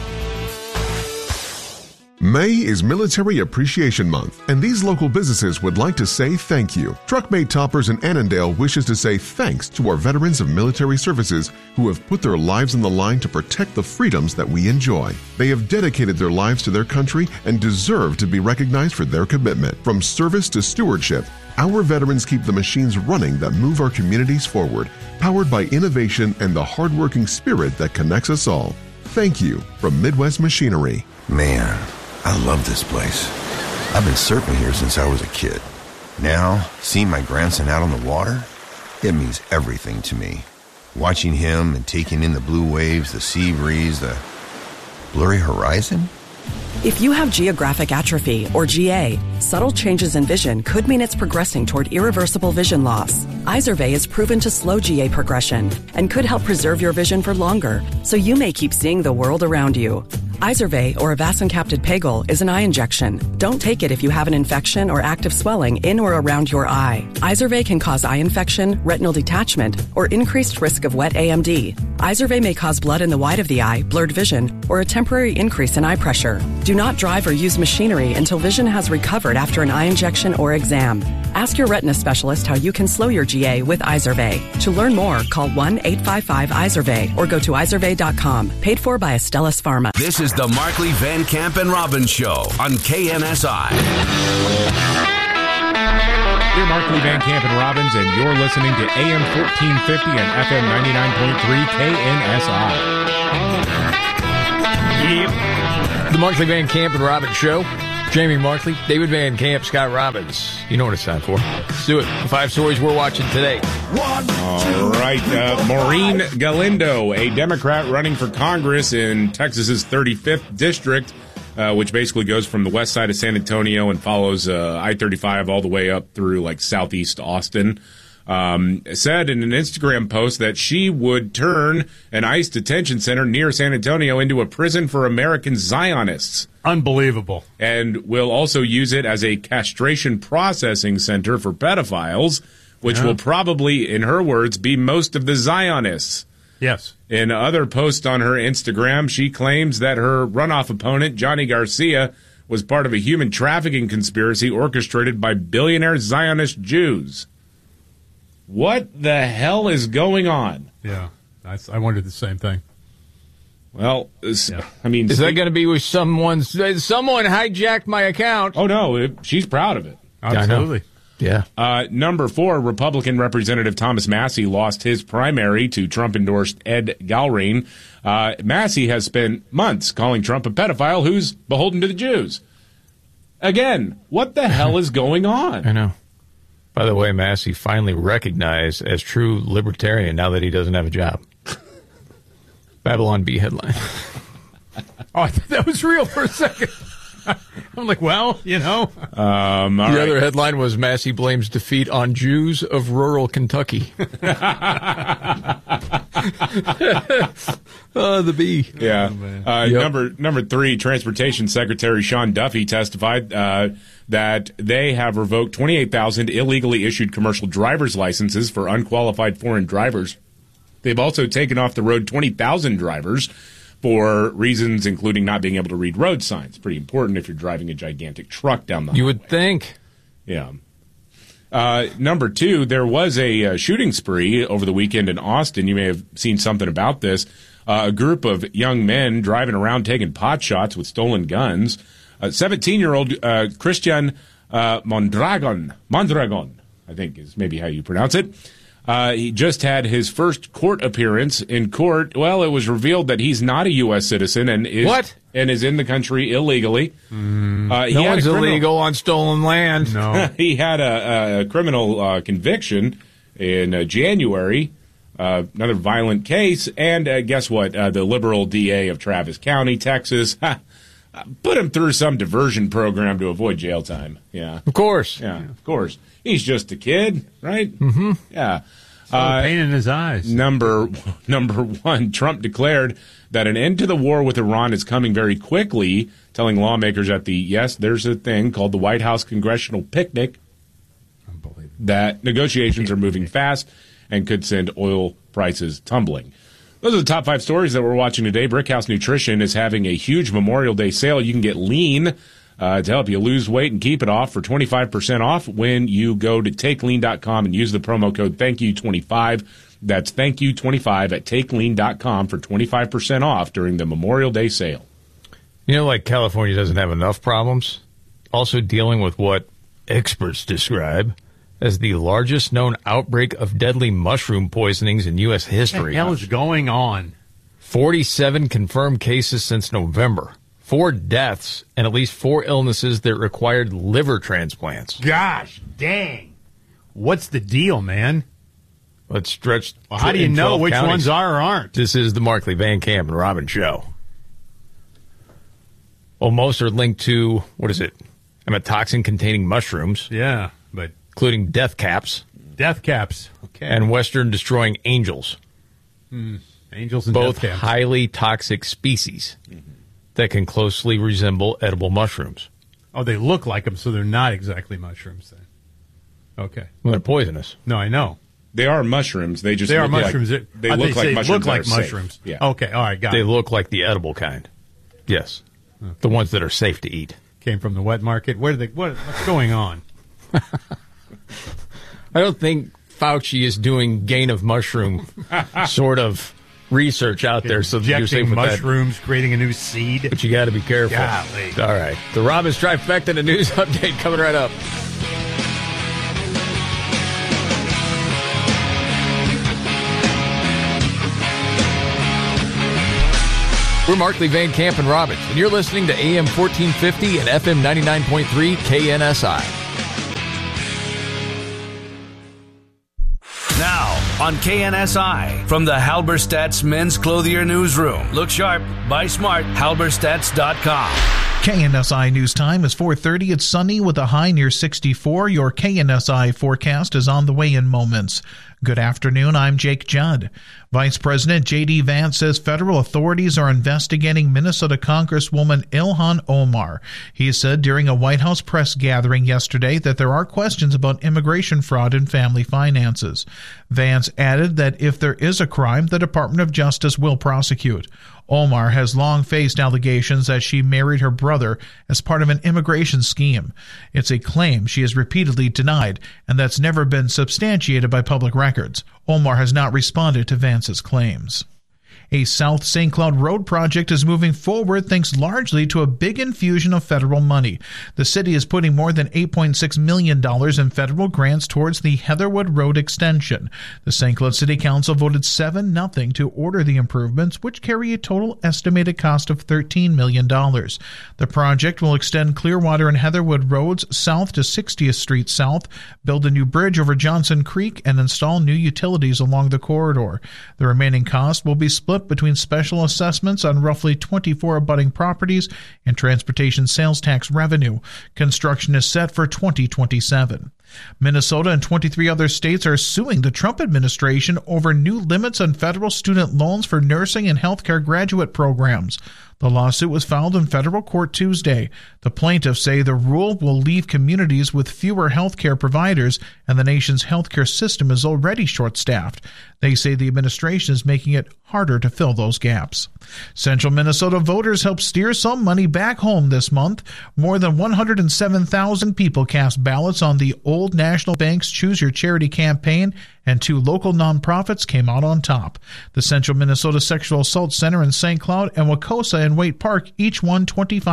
May is Military Appreciation Month, and these local businesses would like to say thank you. Truckmate Toppers in Annandale wishes to say thanks to our veterans of military services who have put their lives on the line to protect the freedoms that we enjoy. They have dedicated their lives to their country and deserve to be recognized for their commitment. From service to stewardship, our veterans keep the machines running that move our communities forward, powered by innovation and the hardworking spirit that connects us all. Thank you from Midwest Machinery. Man, I love this place. I've been surfing here since I was a kid. Now, seeing my grandson out on the water, it means everything to me. Watching him and taking in the blue waves, the sea breeze, the blurry horizon. If you have geographic atrophy, or GA, subtle changes in vision could mean it's progressing toward irreversible vision loss. Izervay is proven to slow GA progression and could help preserve your vision for longer, so you may keep seeing the world around you. Izervay, or avacincaptad pegol, is an eye injection. Don't take it if you have an infection or active swelling in or around your eye. Izervay can cause eye infection, retinal detachment, or increased risk of wet AMD. Izervay may cause blood in the white of the eye, blurred vision, or a temporary increase in eye pressure. Do not drive or use machinery until vision has recovered after an eye injection or exam. Ask your retina specialist how you can slow your GA with Izervay. To learn more, call 1-855-IZERVAY or go to izervay.com. Paid for by Astellas Pharma. This is the Markley, Van Camp, and Robbins Show on KNSI. We're Markley, Van Camp, and Robbins, and you're listening to AM 1450 and FM 99.3 KNSI. Yep. The Markley, Van Camp, and Robbins Show. Jamie Markley, David Van Camp, Scott Robbins. You know what it's time for. Let's do it. The 5 stories we're watching today. All right. Maureen Galindo, a Democrat running for Congress in Texas's 35th district, which basically goes from the west side of San Antonio and follows I-35 all the way up through like southeast Austin, said in an Instagram post that she would turn an ICE detention center near San Antonio into a prison for American Zionists. Unbelievable. And will also use it as a castration processing center for pedophiles, which will probably, in her words, be most of the Zionists. Yes. In other posts on her Instagram, she claims that her runoff opponent, Johnny Garcia, was part of a human trafficking conspiracy orchestrated by billionaire Zionist Jews. What the hell is going on? Yeah, I wondered the same thing. Well, I mean... Is that going to be with someone hijacked my account? Oh, no, she's proud of it. Absolutely. Yeah. Number 4, Republican Representative Thomas Massie lost his primary to Trump-endorsed Ed Galrain. Massie has spent months calling Trump a pedophile who's beholden to the Jews. Again, what the hell is going on? I know. By the way, Massie finally recognized as true libertarian now that he doesn't have a job. Babylon Bee headline. Oh, I thought that was real for a second. I'm like, well, you know. The other headline was Massie blames defeat on Jews of rural Kentucky. The bee. Yeah. Number 3, Transportation Secretary Sean Duffy testified that they have revoked 28,000 illegally issued commercial driver's licenses for unqualified foreign drivers. They've also taken off the road 20,000 drivers for reasons including not being able to read road signs. Pretty important if you're driving a gigantic truck down the highway. You would think. Yeah. Number 2, there was a shooting spree over the weekend in Austin. You may have seen something about this. A group of young men driving around taking pot shots with stolen guns. 17-year-old Christian Mondragon, I think is maybe how you pronounce it. He just had his first court appearance in court. Well, it was revealed that he's not a U.S. citizen and is in the country illegally. No one's illegal on stolen land. No. He had a criminal conviction in January, another violent case, and guess what? The liberal DA of Travis County, Texas, put him through some diversion program to avoid jail time. Yeah, of course. Yeah, of course. He's just a kid, right? Mm-hmm. Yeah. Pain in his eyes. Number 1, Trump declared that an end to the war with Iran is coming very quickly, telling lawmakers at there's a thing called the White House Congressional Picnic that negotiations are moving fast and could send oil prices tumbling. Those are the top 5 stories that we're watching today. Brickhouse Nutrition is having a huge Memorial Day sale. You can get lean to help you lose weight and keep it off for 25% off when you go to TakeLean.com and use the promo code ThankYou25. That's ThankYou25 at TakeLean.com for 25% off during the Memorial Day sale. You know, like California doesn't have enough problems. Also dealing with what experts describe as the largest known outbreak of deadly mushroom poisonings in U.S. history. What the hell is going on? 47 confirmed cases since November. 4 deaths and at least 4 illnesses that required liver transplants. Gosh, dang. What's the deal, man? Let's stretch. Well, how do you know which ones are or aren't? This is the Markley, Van Camp, and Robbins Show. Well, most are linked to, toxin-containing mushrooms. Yeah, but... including death caps. Death caps. Okay. And western-destroying angels. Angels and both death caps. highly toxic species that can closely resemble edible mushrooms. Oh, they look like them, so they're not exactly mushrooms then. Okay. Well, they're poisonous. No, I know. They are mushrooms. They just look mushrooms. Like, they look like mushrooms. Look like mushrooms. Yeah. Okay, all right, got it. They look like the edible kind. Yes. Okay. The ones that are safe to eat. Came from the wet market. What's going on? I don't think Fauci is doing gain of mushroom sort of research out there. So you're safe with mushrooms, creating a new seed. But you got to be careful. Golly. All right. The Robbins Trifecta and a news update coming right up. We're Markley, Van Camp, and Robbins, and you're listening to AM 1450 and FM 99.3 KNSI. Now, on KNSI, from the Halberstadt's Men's Clothier Newsroom. Look sharp, buy smart, halberstadts.com. KNSI News Time is 4:30. It's sunny with a high near 64. Your KNSI forecast is on the way in moments. Good afternoon. I'm Jake Judd. Vice President J.D. Vance says federal authorities are investigating Minnesota Congresswoman Ilhan Omar. He said during a White House press gathering yesterday that there are questions about immigration fraud and family finances. Vance added that if there is a crime, the Department of Justice will prosecute. Omar has long faced allegations that she married her brother as part of an immigration scheme. It's a claim she has repeatedly denied, and that's never been substantiated by public records. Omar has not responded to Vance's claims. A South St. Cloud road project is moving forward thanks largely to a big infusion of federal money. The city is putting more than $8.6 million in federal grants towards the Heatherwood Road extension. The St. Cloud City Council voted 7-0 to order the improvements, which carry a total estimated cost of $13 million. The project will extend Clearwater and Heatherwood roads south to 60th Street South, build a new bridge over Johnson Creek, and install new utilities along the corridor. The remaining cost will be split between special assessments on roughly 24 abutting properties and transportation sales tax revenue. Construction is set for 2027. Minnesota and 23 other states are suing the Trump administration over new limits on federal student loans for nursing and healthcare graduate programs. The lawsuit was filed in federal court Tuesday. The plaintiffs say the rule will leave communities with fewer healthcare providers, and the nation's healthcare system is already short-staffed. They say the administration is making it harder to fill those gaps. Central Minnesota voters helped steer some money back home this month. More than 107,000 people cast ballots on the Old National Bank's Choose Your Charity campaign, and 2 local nonprofits came out on top. The Central Minnesota Sexual Assault Center in St. Cloud and Wacosa in Waite Park each won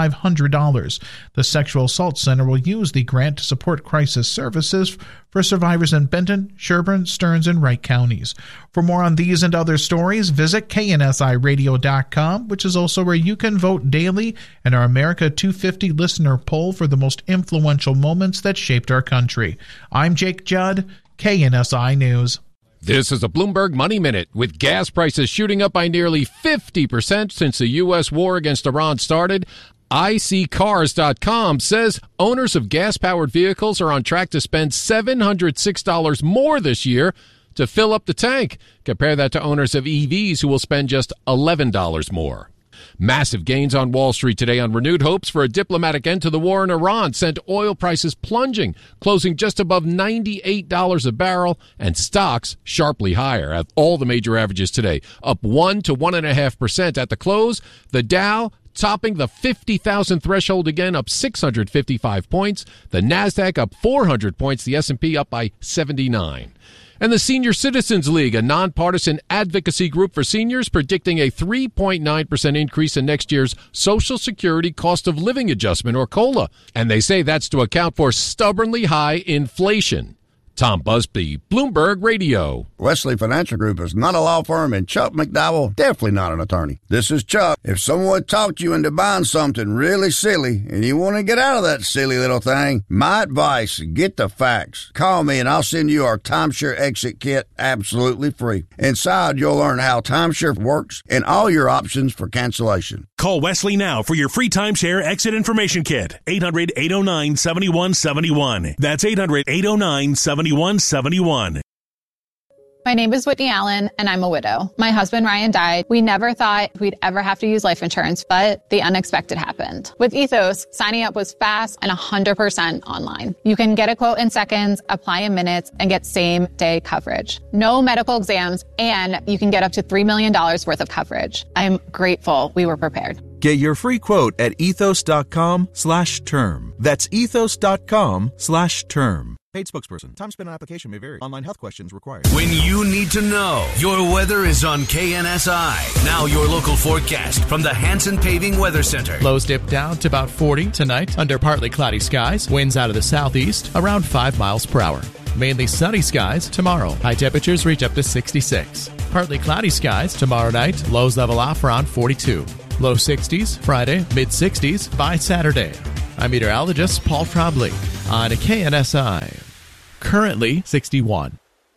$2,500. The Sexual Assault Center will use the grant to support crisis services for survivors in Benton, Sherburne, Stearns, and Wright counties. For more on these and other stories, visit KNSIRadio.com, which is also where you can vote daily in our America 250 listener poll for the most influential moments that shaped our country. I'm Jake Judd, KNSI News. This is a Bloomberg Money Minute. With gas prices shooting up by nearly 50% since the U.S. war against Iran started, iSeeCars.com says owners of gas-powered vehicles are on track to spend $706 more this year to fill up the tank. Compare that to owners of EVs who will spend just $11 more. Massive gains on Wall Street today on renewed hopes for a diplomatic end to the war in Iran sent oil prices plunging, closing just above $98 a barrel, and stocks sharply higher at all the major averages today, up 1 to 1.5% at the close. The Dow topping the 50,000 threshold again, up 655 points. The Nasdaq up 400 points. The S&P up by 79. And the Senior Citizens League, a nonpartisan advocacy group for seniors, predicting a 3.9% increase in next year's Social Security Cost of Living Adjustment, or COLA. And they say that's to account for stubbornly high inflation. Tom Busby, Bloomberg Radio. Wesley Financial Group is not a law firm, and Chuck McDowell definitely not an attorney. This is Chuck. If someone talked you into buying something really silly and you want to get out of that silly little thing, my advice, get the facts. Call me and I'll send you our timeshare exit kit absolutely free. Inside, you'll learn how timeshare works and all your options for cancellation. Call Wesley now for your free timeshare exit information kit. 800-809-7171. That's 800-809-7171. My name is Whitney Allen, and I'm a widow. My husband, Ryan, died. We never thought we'd ever have to use life insurance, but the unexpected happened. With Ethos, signing up was fast and 100% online. You can get a quote in seconds, apply in minutes, and get same-day coverage. No medical exams, and you can get up to $3 million worth of coverage. I'm grateful we were prepared. Get your free quote at ethos.com/term. That's ethos.com/term. Paid spokesperson. Time spent on application may vary. Online health questions required. When you need to know, your weather is on KNSI. Now your local forecast from the Hanson Paving Weather Center. Lows dip down to about 40 tonight under partly cloudy skies. Winds out of the southeast around 5 miles per hour. Mainly sunny skies tomorrow. High temperatures reach up to 66. Partly cloudy skies tomorrow night. Lows level off around 42. Low 60s Friday, mid 60s by Saturday. I'm meteorologist Paul Trombley on KNSI. Currently 61.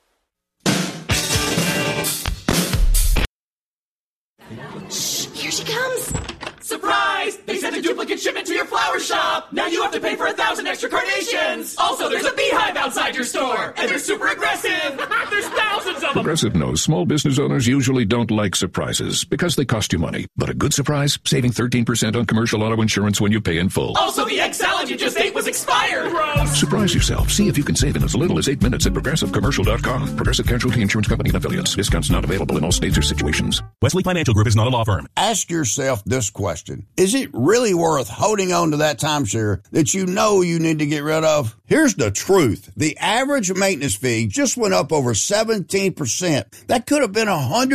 Shh, here she comes. Surprise! They sent a duplicate shipment to your flower shop. Now you have to pay for 1,000 extra carnations. Also, there's a beehive outside your store, and they're super aggressive. There's thousands of them. Progressive knows small business owners usually don't like surprises because they cost you money. But a good surprise, saving 13% on commercial auto insurance when you pay in full. Also, the egg salad you just ate was expired. Gross. Surprise yourself. See if you can save in as little as 8 minutes at ProgressiveCommercial.com. Progressive Casualty Insurance Company and Affiliates. Discounts not available in all states or situations. Wesley Financial Group is not a law firm. Ask yourself this question. Is it really worth holding on to that timeshare that you know you need to get rid of? Here's the truth. The average maintenance fee just went up over 17%. That could have been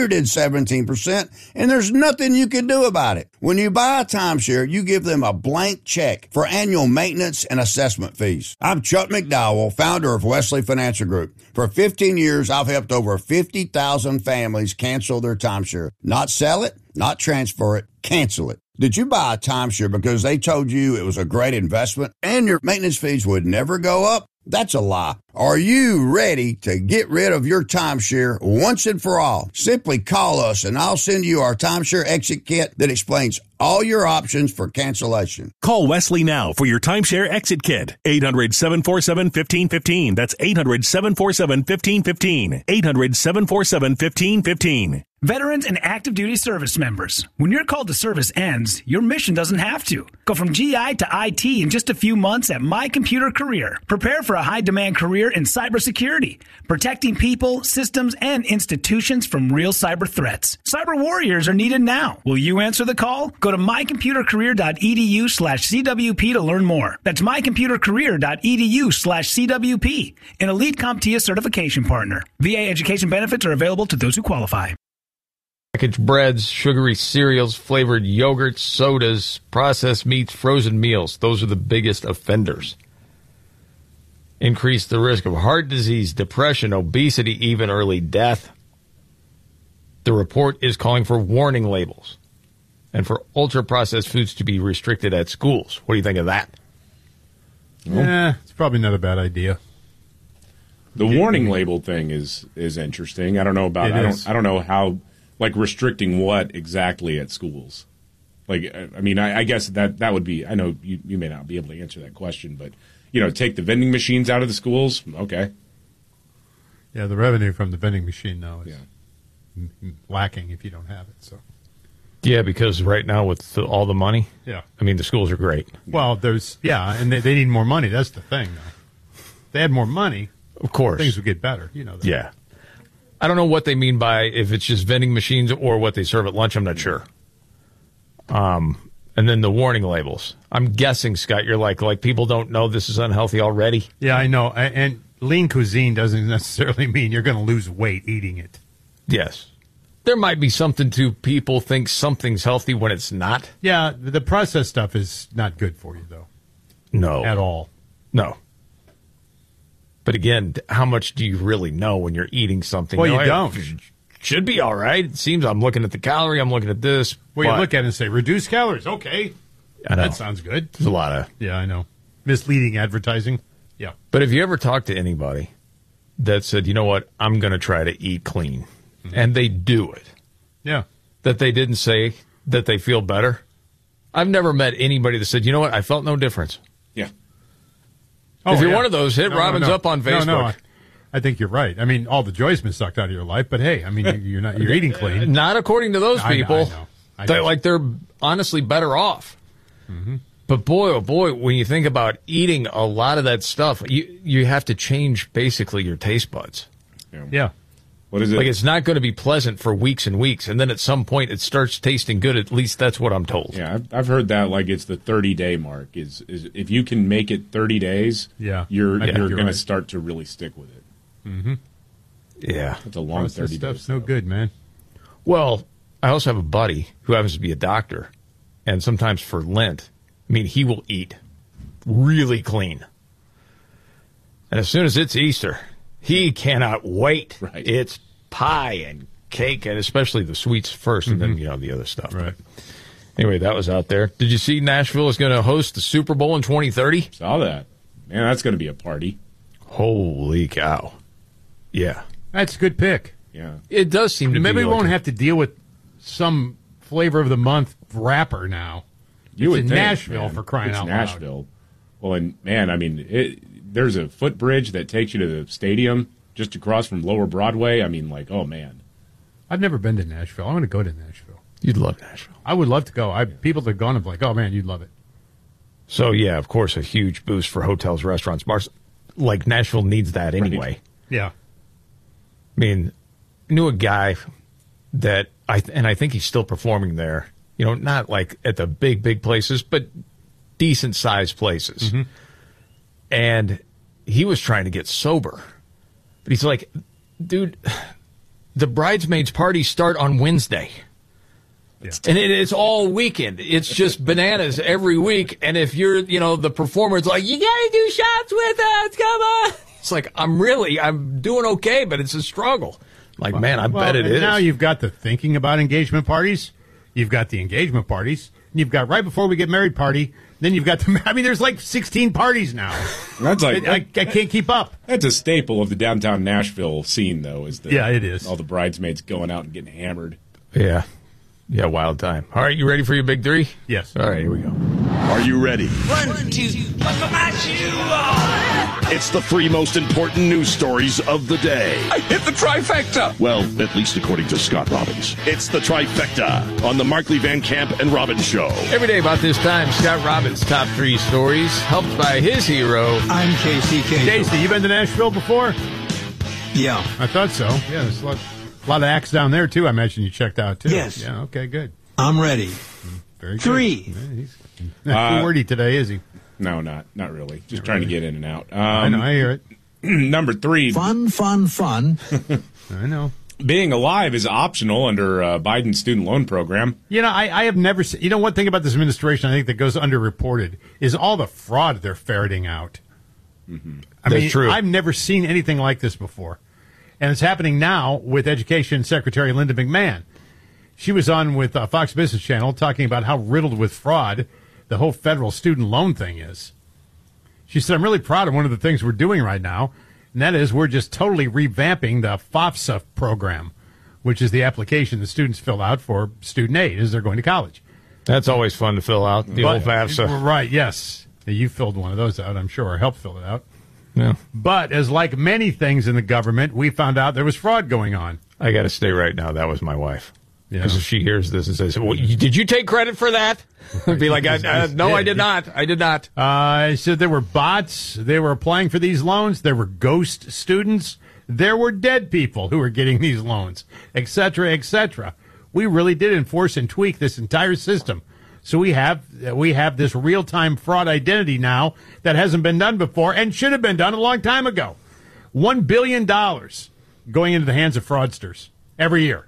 117%, and there's nothing you can do about it. When you buy a timeshare, you give them a blank check for annual maintenance and assessment fees. I'm Chuck McDowell, founder of Wesley Financial Group. For 15 years, I've helped over 50,000 families cancel their timeshare. Not sell it, not transfer it, cancel it. Did you buy a timeshare because they told you it was a great investment and your maintenance fees would never go up? That's a lie. Are you ready to get rid of your timeshare once and for all? Simply call us and I'll send you our timeshare exit kit that explains all your options for cancellation. Call Wesley now for your timeshare exit kit. 800-747-1515. That's 800-747-1515. 800-747-1515. Veterans and active duty service members, when your call to service ends, your mission doesn't have to. Go from GI to IT in just a few months at My Computer Career. Prepare for a high-demand career in cybersecurity, protecting people, systems, and institutions from real cyber threats. Cyber warriors are needed now. Will you answer the call? Go to mycomputercareer.edu/CWP to learn more. That's mycomputercareer.edu/CWP, an elite CompTIA certification partner. VA education benefits are available to those who qualify. Packaged breads, sugary cereals, flavored yogurts, sodas, processed meats, frozen meals. Those are the biggest offenders. Increase the risk of heart disease, depression, obesity, even early death. The report is calling for warning labels and for ultra-processed foods to be restricted at schools. What do you think of that? It's probably not a bad idea. The warning label thing is interesting. I don't know about. I don't know how. Like restricting what exactly at schools? Like, I mean, I guess that would be. I know you may not be able to answer that question, but take the vending machines out of the schools. Okay. Yeah, the revenue from the vending machine now is lacking if you don't have it. So. Yeah, because right now with all the money. Yeah. I mean, the schools are great. Well, and they need more money. That's the thing, though. If they had more money, of course, things would get better. You know that. Yeah. I don't know what they mean by if it's just vending machines or what they serve at lunch. I'm not sure. And then the warning labels. I'm guessing, Scott, you're like people don't know this is unhealthy already. Yeah, I know. And lean cuisine doesn't necessarily mean you're going to lose weight eating it. Yes. There might be something to people think something's healthy when it's not. Yeah, the processed stuff is not good for you, though. No. At all. No. But again, how much do you really know when you're eating something? Well, you don't. Should be all right. It seems I'm looking at the calorie. I'm looking at this. Well, you look at it and say, reduce calories. Okay. I know. That sounds good. There's a lot of... Yeah, I know. Misleading advertising. Yeah. But if you ever talk to anybody that said, you know what, I'm going to try to eat clean, and they do it. Yeah. That they didn't say that they feel better. I've never met anybody that said, you know what, I felt no difference. Yeah. If you're one of those, hit Robbins up on Facebook. No, I think you're right. I mean, all the joy's been sucked out of your life, but hey, I mean, you're eating clean. Not according to those people. I know. They're honestly better off. Mm-hmm. But boy, oh boy, when you think about eating a lot of that stuff, you have to change basically your taste buds. Yeah. What is it? Like, it's not going to be pleasant for weeks and weeks, and then at some point it starts tasting good. At least that's what I'm told. Yeah, I've heard that, like, it's the 30-day mark. Is if you can make it 30 days, you're going to start to really stick with it. Mm-hmm. Yeah. It's a long 30 days. Stuff's no good, man. Well, I also have a buddy who happens to be a doctor, and sometimes for Lent, I mean, he will eat really clean. And as soon as it's Easter, he cannot wait. Right. It's pie and cake, and especially the sweets first, and then, the other stuff. Right. Anyway, that was out there. Did you see Nashville is going to host the Super Bowl in 2030? Saw that. Man, that's going to be a party. Holy cow. Yeah. That's a good pick. Yeah. It does seem to be. Maybe we won't have to deal with some flavor of the month wrapper now. You would in think, Nashville, man. for crying it's out Nashville. loud. Well, and man, I mean, there's a footbridge that takes you to the stadium just across from Lower Broadway. I mean, like, oh man. I've never been to Nashville. I want to go to Nashville. You'd love Nashville. I would love to go. People that have gone have like, oh man, you'd love it. So yeah, of course, a huge boost for hotels, restaurants, bars. Like Nashville needs that anyway. Right. Yeah. I mean, I knew a guy that I think he's still performing there. You know, not like at the big places, but decent sized places. Mm-hmm. And he was trying to get sober, but he's like, dude, the bridesmaids parties start on Wednesday. Yeah. And it's all weekend. It's just bananas every week. And if you're, the performer, it's like, you got to do shots with us. Come on. It's like, I'm doing okay, but it's a struggle. Like, man, I bet it is. Now you've got the thinking about engagement parties. You've got the engagement parties. And you've got right before we get married party. Then you've got there's like 16 parties now. That's like I can't keep up. That's a staple of the downtown Nashville scene, though. Yeah, it is. All the bridesmaids going out and getting hammered. Yeah. Yeah, wild time. All right, you ready for your big three? Yes. All right, here we go. Are you ready? 1, 2, buckle my shoe. It's the 3 most important news stories of the day. I hit the trifecta. Well, at least according to Scott Robbins. It's the trifecta on the Markley Van Camp and Robbins Show. Every day about this time, Scott Robbins' top 3 stories, helped by his hero. I'm Casey Kasem. Casey, you been to Nashville before? Yeah. I thought so. Yeah, there's a lot of acts down there, too. I imagine you checked out, too. Yes. Yeah, okay, good. I'm ready. Very good. 3. Yeah, he's not too wordy today, is he? No, not really. Just trying to get in and out. I know, I hear it. Number 3. Fun. I know. Being alive is optional under Biden's student loan program. I have never seen... one thing about this administration I think that goes underreported is all the fraud they're ferreting out. Mm-hmm. That's true. I've never seen anything like this before. And it's happening now with Education Secretary Linda McMahon. She was on with Fox Business Channel talking about how riddled with fraud the whole federal student loan thing is. She said, I'm really proud of one of the things we're doing right now, and that is we're just totally revamping the FAFSA program, which is the application that students fill out for student aid as they're going to college. That's always fun to fill out, the old FAFSA. Right, yes. You filled one of those out, I'm sure, or helped fill it out. Yeah. But as like many things in the government, we found out there was fraud going on. I got to stay right now. That was my wife. Yeah. Because if she hears this and says, well, did you take credit for that? I'd be like, no, I did not. I did not. So there were bots. They were applying for these loans. There were ghost students. There were dead people who were getting these loans, et cetera, et cetera. We really did enforce and tweak this entire system. So we have this real-time fraud identity now that hasn't been done before and should have been done a long time ago. $1 billion going into the hands of fraudsters every year.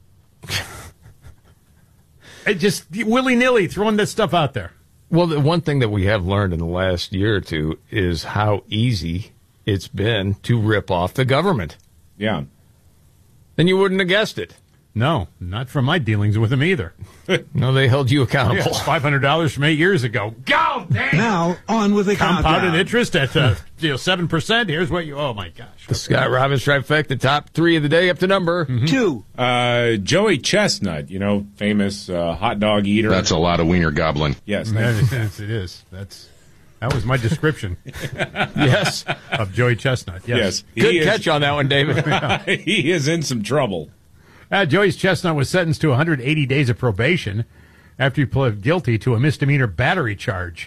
Just willy-nilly throwing this stuff out there. Well, the one thing that we have learned in the last year or two is how easy it's been to rip off the government. Yeah. And you wouldn't have guessed it. No, not from my dealings with them either. No, they held you accountable. Yeah, $500 from 8 years ago. Go, dang! Now, on with the compounded interest at 7%. Here's what you... Oh, my gosh. The Scott Robbins trifecta, top 3 of the day, up to number 2. Joey Chestnut, famous hot dog eater. That's a lot of wiener gobbling. Yes. Yes, it is. That was my description. Yes. Of Joey Chestnut. Yes. Good catch on that one, David. He is in some trouble. Joey Chestnut was sentenced to 180 days of probation after he pled guilty to a misdemeanor battery charge.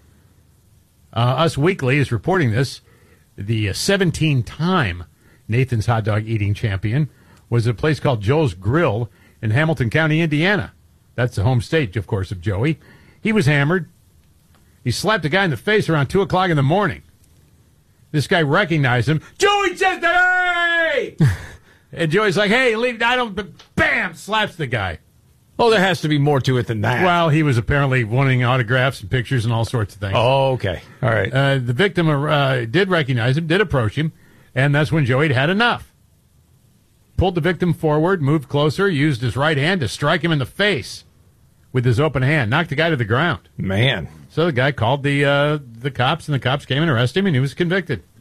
Us Weekly is reporting this. The 17-time Nathan's hot dog eating champion was a place called Joe's Grill in Hamilton County, Indiana. That's the home state, of course, of Joey. He was hammered. He slapped a guy in the face around 2 o'clock in the morning. This guy recognized him. Joey Chestnut, hey! And Joey's like, hey, leave, I don't, bam, slaps the guy. Oh, there has to be more to it than that. Well, he was apparently wanting autographs and pictures and all sorts of things. Oh, okay. All right. The victim did recognize him, did approach him, and that's when Joey had enough. Pulled the victim forward, moved closer, used his right hand to strike him in the face with his open hand, knocked the guy to the ground. Man. So the guy called the cops, and the cops came and arrested him, and he was convicted.